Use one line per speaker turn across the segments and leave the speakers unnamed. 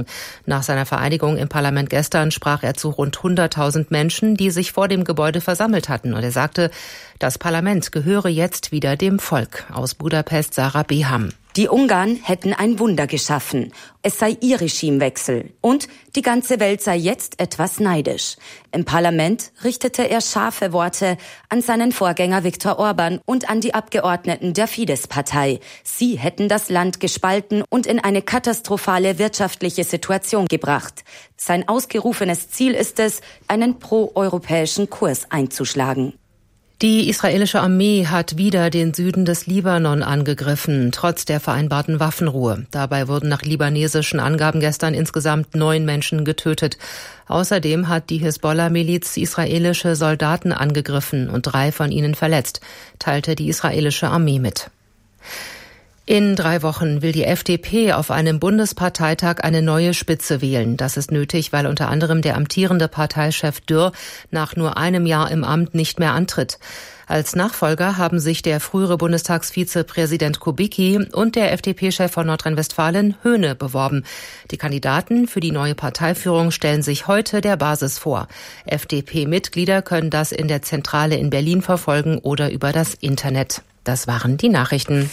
Regierung. Nach seiner Vereidigung im Parlament gestern sprach er zu rund 100.000 Menschen, die sich vor dem Gebäude versammelt hatten. Und er sagte, das Parlament gehöre jetzt wieder dem Volk. Aus Budapest Sarah Beham.
Die Ungarn hätten ein Wunder geschaffen. Es sei ihr Regimewechsel. Und die ganze Welt sei jetzt etwas neidisch. Im Parlament richtete er scharfe Worte an seinen Vorgänger Viktor Orban und an die Abgeordneten der Fidesz-Partei. Sie hätten das Land gespalten und in eine katastrophale wirtschaftliche Situation gebracht. Sein ausgerufenes Ziel ist es, einen pro-europäischen Kurs einzuschlagen.
Die israelische Armee hat wieder den Süden des Libanon angegriffen, trotz der vereinbarten Waffenruhe. Dabei wurden nach libanesischen Angaben gestern insgesamt 9 Menschen getötet. Außerdem hat die Hisbollah-Miliz israelische Soldaten angegriffen und 3 von ihnen verletzt, teilte die israelische Armee mit. In 3 Wochen will die FDP auf einem Bundesparteitag eine neue Spitze wählen. Das ist nötig, weil unter anderem der amtierende Parteichef Dürr nach nur einem Jahr im Amt nicht mehr antritt. Als Nachfolger haben sich der frühere Bundestagsvizepräsident Kubicki und der FDP-Chef von Nordrhein-Westfalen Höhne beworben. Die Kandidaten für die neue Parteiführung stellen sich heute der Basis vor. FDP-Mitglieder können das in der Zentrale in Berlin verfolgen oder über das Internet. Das waren die Nachrichten.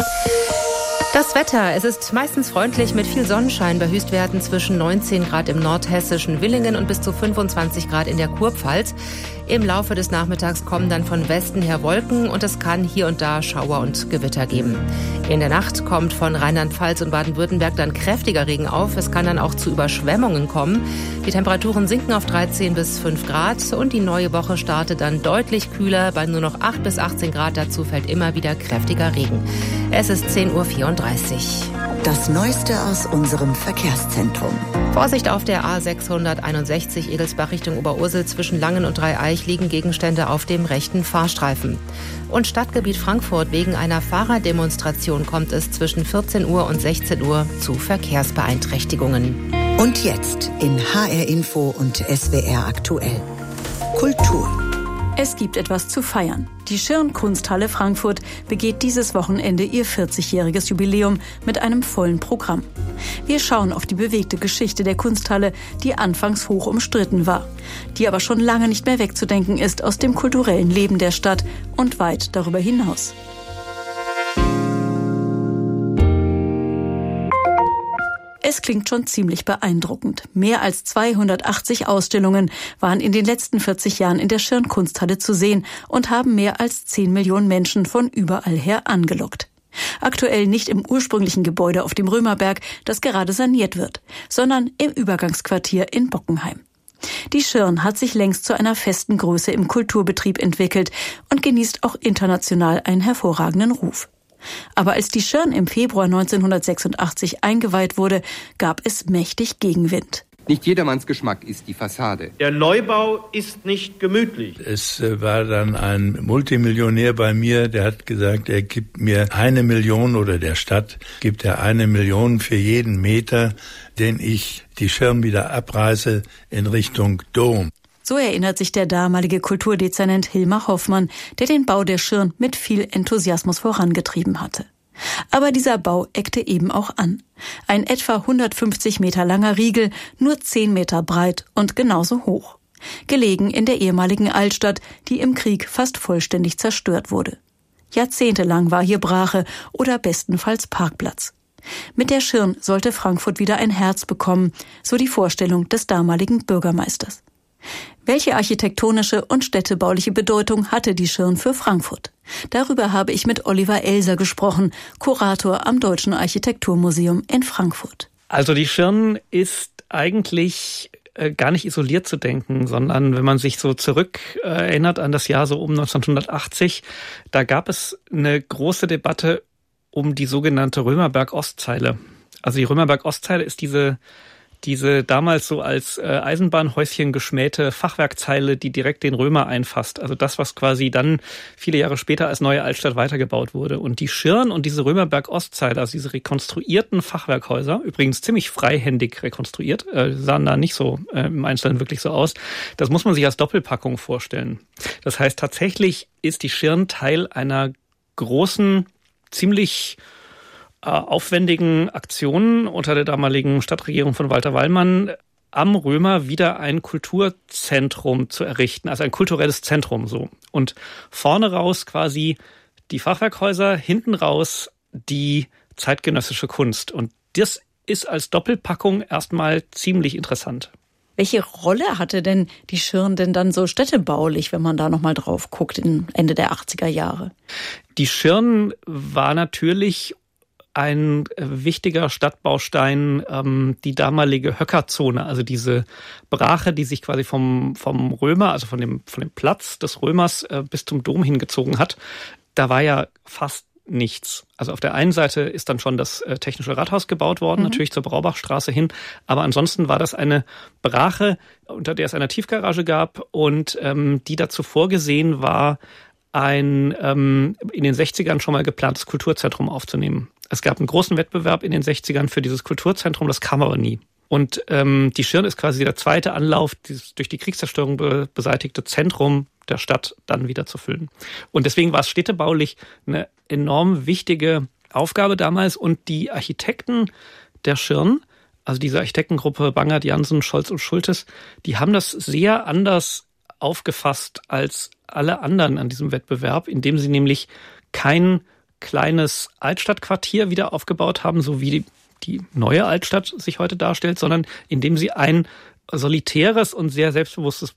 Das Wetter. Es ist meistens freundlich mit viel Sonnenschein bei Höchstwerten zwischen 19 Grad im nordhessischen Villingen und bis zu 25 Grad in der Kurpfalz. Im Laufe des Nachmittags kommen dann von Westen her Wolken und es kann hier und da Schauer und Gewitter geben. In der Nacht kommt von Rheinland-Pfalz und Baden-Württemberg dann kräftiger Regen auf. Es kann dann auch zu Überschwemmungen kommen. Die Temperaturen sinken auf 13 bis 5 Grad und die neue Woche startet dann deutlich kühler bei nur noch 8 bis 18 Grad. Dazu fällt immer wieder kräftiger Regen. Es ist 10.34 Uhr.
Das Neueste aus unserem Verkehrszentrum.
Vorsicht auf der A661 Egelsbach Richtung Oberursel zwischen Langen und Dreieich liegen Gegenstände auf dem rechten Fahrstreifen. Und Stadtgebiet Frankfurt, wegen einer Fahrerdemonstration kommt es zwischen 14 Uhr und 16 Uhr zu Verkehrsbeeinträchtigungen.
Und jetzt in HR Info und SWR aktuell. Kultur.
Es gibt etwas zu feiern. Die Schirn-Kunsthalle Frankfurt begeht dieses Wochenende ihr 40-jähriges Jubiläum mit einem vollen Programm. Wir schauen auf die bewegte Geschichte der Kunsthalle, die anfangs hoch umstritten war, die aber schon lange nicht mehr wegzudenken ist aus dem kulturellen Leben der Stadt und weit darüber hinaus. Es klingt schon ziemlich beeindruckend. Mehr als 280 Ausstellungen waren in den letzten 40 Jahren in der Schirn-Kunsthalle zu sehen und haben mehr als 10 Millionen Menschen von überall her angelockt. Aktuell nicht im ursprünglichen Gebäude auf dem Römerberg, das gerade saniert wird, sondern im Übergangsquartier in Bockenheim. Die Schirn hat sich längst zu einer festen Größe im Kulturbetrieb entwickelt und genießt auch international einen hervorragenden Ruf. Aber als die Schirn im Februar 1986 eingeweiht wurde, gab es mächtig Gegenwind.
Nicht jedermanns Geschmack ist die Fassade.
Der Neubau ist nicht gemütlich.
Es war dann ein Multimillionär bei mir, der hat gesagt, er gibt mir 1 Million oder der Stadt gibt er 1 Million für jeden Meter, den ich die Schirn wieder abreiße in Richtung Dom.
So erinnert sich der damalige Kulturdezernent Hilmar Hoffmann, der den Bau der Schirn mit viel Enthusiasmus vorangetrieben hatte. Aber dieser Bau eckte eben auch an. Ein etwa 150 Meter langer Riegel, nur 10 Meter breit und genauso hoch. Gelegen in der ehemaligen Altstadt, die im Krieg fast vollständig zerstört wurde. Jahrzehntelang war hier Brache oder bestenfalls Parkplatz. Mit der Schirn sollte Frankfurt wieder ein Herz bekommen, so die Vorstellung des damaligen Bürgermeisters. Welche architektonische und städtebauliche Bedeutung hatte die Schirn für Frankfurt? Darüber habe ich mit Oliver Elser gesprochen, Kurator am Deutschen Architekturmuseum in Frankfurt.
Also die Schirn ist eigentlich gar nicht isoliert zu denken, sondern wenn man sich so zurück erinnert an das Jahr so um 1980, da gab es eine große Debatte um die sogenannte Römerberg-Ostzeile. Also die Römerberg-Ostzeile ist diese damals so als Eisenbahnhäuschen geschmähte Fachwerkzeile, die direkt den Römer einfasst. Also das, was quasi dann viele Jahre später als neue Altstadt weitergebaut wurde. Und die Schirn und diese Römerberg-Ostzeile, also diese rekonstruierten Fachwerkhäuser, übrigens ziemlich freihändig rekonstruiert, sahen da nicht so im Einzelnen wirklich so aus. Das muss man sich als Doppelpackung vorstellen. Das heißt, tatsächlich ist die Schirn Teil einer großen, ziemlich aufwendigen Aktionen unter der damaligen Stadtregierung von Walter Wallmann am Römer wieder ein Kulturzentrum zu errichten, also ein kulturelles Zentrum so. Und vorne raus quasi die Fachwerkhäuser, hinten raus die zeitgenössische Kunst. Und das ist als Doppelpackung erstmal ziemlich interessant.
Welche Rolle hatte denn die Schirn denn dann so städtebaulich, wenn man da nochmal drauf guckt, Ende der 80er Jahre?
Die Schirn war natürlich ein wichtiger Stadtbaustein, die damalige Höckerzone, also diese Brache, die sich quasi vom Römer, also von dem Platz des Römers bis zum Dom hingezogen hat. Da war ja fast nichts. Also auf der einen Seite ist dann schon das Technische Rathaus gebaut worden, natürlich zur Braubachstraße hin, aber ansonsten war das eine Brache, unter der es eine Tiefgarage gab und die dazu vorgesehen war, ein in den 60ern schon mal geplantes Kulturzentrum aufzunehmen. Es gab einen großen Wettbewerb in den 60ern für dieses Kulturzentrum, das kam aber nie. Und die Schirn ist quasi der zweite Anlauf, dieses durch die Kriegszerstörung beseitigte Zentrum der Stadt dann wieder zu füllen. Und deswegen war es städtebaulich eine enorm wichtige Aufgabe damals. Und die Architekten der Schirn, also diese Architektengruppe Bangert, Jansen, Scholz und Schultes, die haben das sehr anders aufgefasst als alle anderen an diesem Wettbewerb, indem sie nämlich kein kleines Altstadtquartier wieder aufgebaut haben, so wie die neue Altstadt sich heute darstellt, sondern indem sie ein solitäres und sehr selbstbewusstes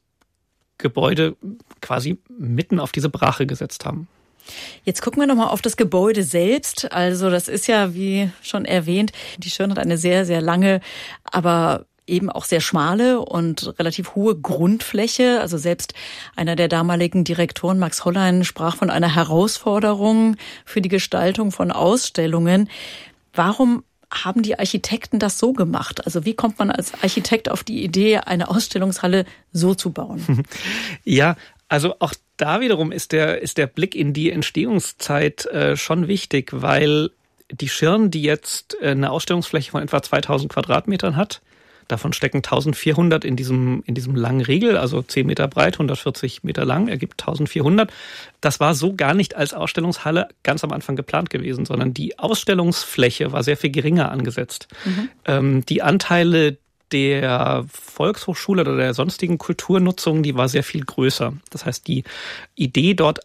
Gebäude quasi mitten auf diese Brache gesetzt haben.
Jetzt gucken wir nochmal auf das Gebäude selbst. Also das ist ja, wie schon erwähnt, die Schirn hat eine sehr, sehr lange, aber eben auch sehr schmale und relativ hohe Grundfläche. Also selbst einer der damaligen Direktoren, Max Hollein, sprach von einer Herausforderung für die Gestaltung von Ausstellungen. Warum haben die Architekten das so gemacht? Also wie kommt man als Architekt auf die Idee, eine Ausstellungshalle so zu bauen?
Ja, also auch da wiederum ist der Blick in die Entstehungszeit schon wichtig, weil die Schirn, die jetzt eine Ausstellungsfläche von etwa 2000 Quadratmetern hat, davon stecken 1400 in diesem langen Riegel, also 10 Meter breit, 140 Meter lang, ergibt 1400. Das war so gar nicht als Ausstellungshalle ganz am Anfang geplant gewesen, sondern die Ausstellungsfläche war sehr viel geringer angesetzt. Die Anteile der Volkshochschule oder der sonstigen Kulturnutzung, die war sehr viel größer. Das heißt, die Idee, dort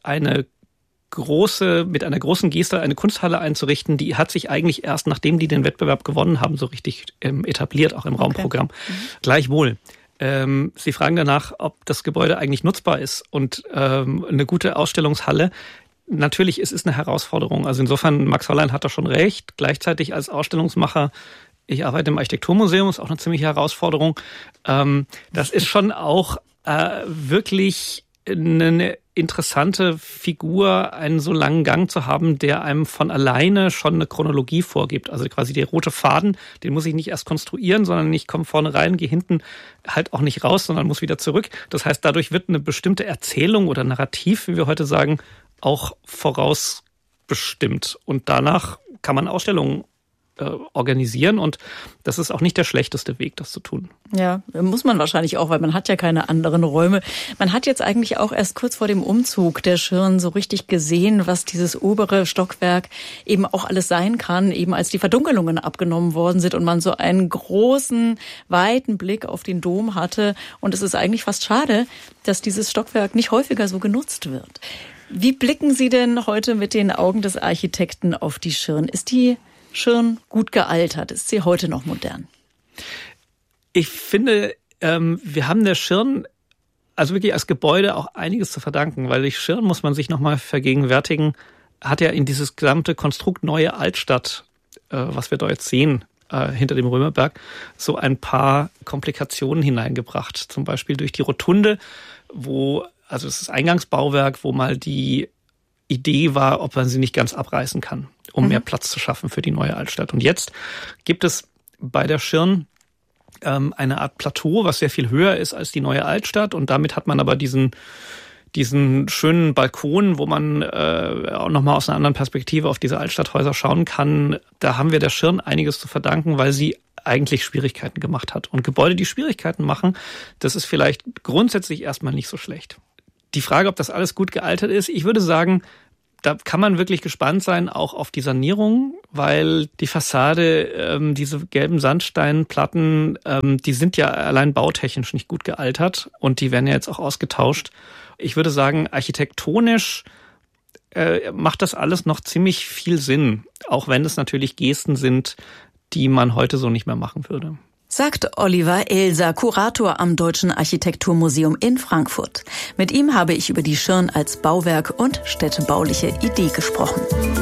mit einer großen Geste eine Kunsthalle einzurichten, die hat sich eigentlich erst, nachdem die den Wettbewerb gewonnen haben, so richtig etabliert, auch im Raumprogramm. Gleichwohl. Sie fragen danach, ob das Gebäude eigentlich nutzbar ist und eine gute Ausstellungshalle. Natürlich, es ist eine Herausforderung. Also insofern, Max Hollein hat da schon recht. Gleichzeitig als Ausstellungsmacher, ich arbeite im Architekturmuseum, ist auch eine ziemliche Herausforderung. Das ist schon auch wirklich eine interessante Figur, einen so langen Gang zu haben, der einem von alleine schon eine Chronologie vorgibt. Also quasi der rote Faden, den muss ich nicht erst konstruieren, sondern ich komme vorne rein, gehe hinten halt auch nicht raus, sondern muss wieder zurück. Das heißt, dadurch wird eine bestimmte Erzählung oder Narrativ, wie wir heute sagen, auch vorausbestimmt. Und danach kann man Ausstellungen organisieren und das ist auch nicht der schlechteste Weg, das zu tun.
Ja, muss man wahrscheinlich auch, weil man hat ja keine anderen Räume. Man hat jetzt eigentlich auch erst kurz vor dem Umzug der Schirn so richtig gesehen, was dieses obere Stockwerk eben auch alles sein kann, eben als die Verdunkelungen abgenommen worden sind und man so einen großen, weiten Blick auf den Dom hatte. Und es ist eigentlich fast schade, dass dieses Stockwerk nicht häufiger so genutzt wird. Wie blicken Sie denn heute mit den Augen des Architekten auf die Schirn? Ist die Schirn gut gealtert? Ist sie heute noch modern?
Ich finde, wir haben der Schirn also wirklich als Gebäude auch einiges zu verdanken, weil die Schirn, muss man sich nochmal vergegenwärtigen, hat ja in dieses gesamte Konstrukt Neue Altstadt, was wir da jetzt sehen, hinter dem Römerberg, so ein paar Komplikationen hineingebracht. Zum Beispiel durch die Rotunde, also es ist Eingangsbauwerk, wo mal die Idee war, ob man sie nicht ganz abreißen kann, um mehr Platz zu schaffen für die Neue Altstadt. Und jetzt gibt es bei der Schirn eine Art Plateau, was sehr viel höher ist als die Neue Altstadt. Und damit hat man aber diesen schönen Balkon, wo man auch nochmal aus einer anderen Perspektive auf diese Altstadthäuser schauen kann. Da haben wir der Schirn einiges zu verdanken, weil sie eigentlich Schwierigkeiten gemacht hat. Und Gebäude, die Schwierigkeiten machen, das ist vielleicht grundsätzlich erstmal nicht so schlecht. Die Frage, ob das alles gut gealtert ist, ich würde sagen, da kann man wirklich gespannt sein, auch auf die Sanierung, weil die Fassade, diese gelben Sandsteinplatten, die sind ja allein bautechnisch nicht gut gealtert und die werden ja jetzt auch ausgetauscht. Ich würde sagen, architektonisch macht das alles noch ziemlich viel Sinn, auch wenn es natürlich Gesten sind, die man heute so nicht mehr machen würde.
Sagt Oliver Elser, Kurator am Deutschen Architekturmuseum in Frankfurt. Mit ihm habe ich über die Schirn als Bauwerk und städtebauliche Idee gesprochen.